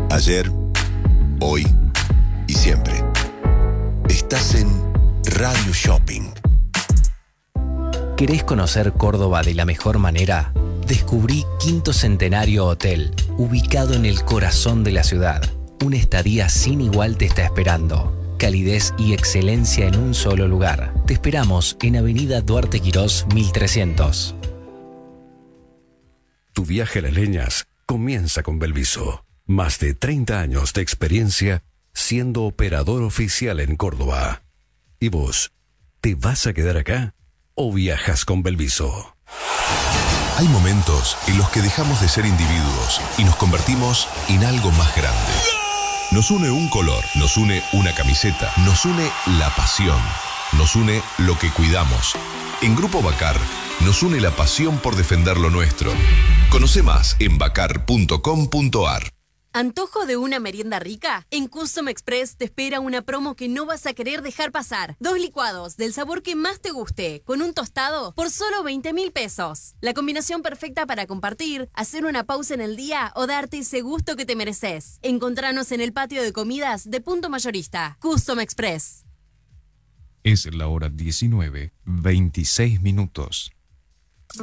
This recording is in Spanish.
Ayer, hoy y siempre. Estás en Radio Shopping. ¿Querés conocer Córdoba de la mejor manera? Descubrí Quinto Centenario Hotel, ubicado en el corazón de la ciudad. Una estadía sin igual te está esperando. Calidez y excelencia en un solo lugar. Te esperamos en Avenida Duarte Quirós 1300. Tu viaje a las leñas comienza con Belviso. Más de 30 años de experiencia siendo operador oficial en Córdoba. ¿Y vos, te vas a quedar acá o viajas con Belviso? Hay momentos en los que dejamos de ser individuos y nos convertimos en algo más grande. Nos une un color, nos une una camiseta, nos une la pasión, nos une lo que cuidamos. En Grupo Bacar nos une la pasión por defender lo nuestro. Conoce más en bacar.com.ar. ¿Antojo de una merienda rica? En Custom Express te espera una promo que no vas a querer dejar pasar. 2 licuados del sabor que más te guste, con un tostado, por solo 20.000 pesos. La combinación perfecta para compartir, hacer una pausa en el día o darte ese gusto que te mereces. Encontranos en el patio de comidas de Punto Mayorista. Custom Express. Es la hora 19:26.